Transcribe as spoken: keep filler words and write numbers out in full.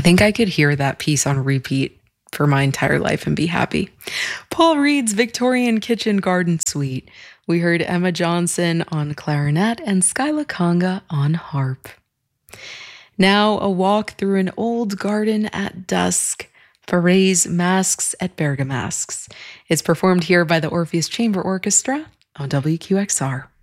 think I could hear that piece on repeat for my entire life and be happy. Paul Reed's Victorian Kitchen Garden Suite. We heard Emma Johnson on clarinet and Skyla Conga on harp. Now a walk through an old garden at dusk. Fauré Masks at Bergamasks. It's performed here by the Orpheus Chamber Orchestra on W Q X R.